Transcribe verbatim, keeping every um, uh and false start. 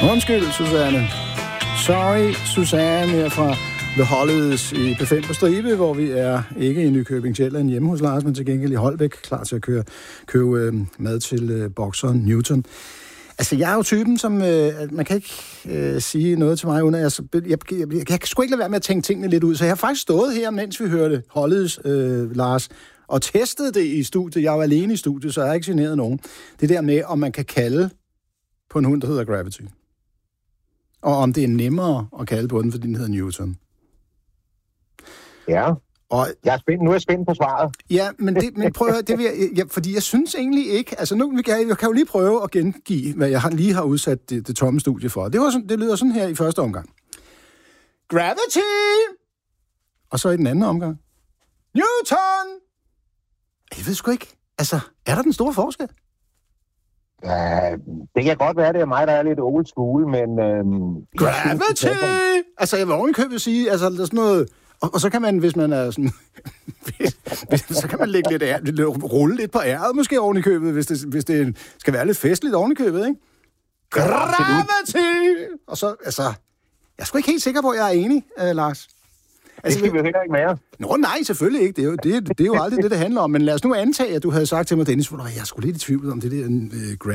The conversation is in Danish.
Undskyld, Susanne. Sorry, Susanne her fra The Hollies i P fem på Stribe, hvor vi er ikke i Nykøbing Sjælland hjemme hos Lars, men til gengæld i Holbæk, klar til at køre, købe øh, mad til øh, bokseren Newton. Altså, jeg er jo typen, som... Øh, man kan ikke øh, sige noget til mig, uden at jeg, jeg, jeg, jeg, jeg kan sgu ikke lade være med at tænke tingene lidt ud. Så jeg har faktisk stået her, mens vi hørte Hollies, øh, Lars, og testet det i studiet. Jeg var alene i studiet, så jeg har ikke generet nogen. Det der med, om man kan kalde på en hund, der hedder Gravity. Og om det er nemmere at kalde på den, fordi den hedder Newton. Ja, og jeg er spændt. Nu er jeg spændt på svaret. Ja, men, det, men prøv at høre, det vil jeg, ja, fordi jeg synes egentlig ikke... Altså, nu kan jeg, jeg kan jo lige prøve at gengive, hvad jeg lige har udsat det, det tomme studie for. Det, var sådan, det lyder sådan her i første omgang. Gravity! Og så i den anden omgang. Newton! Jeg ved sgu ikke. Altså, er der den store forskel? Ja, det kan godt være, det er mig, der er lidt old school, men... Øhm, Gravity! Synes, altså, jeg vil ovenikøbet sige, altså, der er sådan noget... Og, og så kan man, hvis man er sådan... så kan man lægge lidt, ær, rulle lidt på æret, måske ovenikøbet, hvis det, hvis det skal være lidt festligt ovenikøbet, ikke? Gravity! Og så, altså... Jeg er sgu ikke helt sikker på, at jeg er enig, uh, Lars. Altså, det skal vi jo heller ikke mere. Nå, nej, selvfølgelig ikke. Det er jo, det, det er jo aldrig det, det handler om. Men lad os nu antage, at du havde sagt til mig, Dennis, jeg er sgu lidt i tvivl om det der uh,